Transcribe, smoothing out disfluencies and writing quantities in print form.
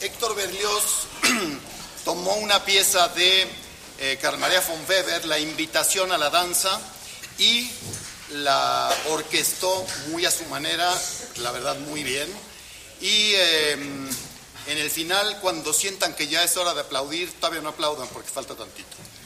Héctor Berlioz tomó una pieza de Carl Maria von Weber, La invitación a la danza, y la orquestó muy a su manera, la verdad muy bien. Y en el final, cuando sientan que ya es hora de aplaudir, todavía no aplaudan porque falta tantito.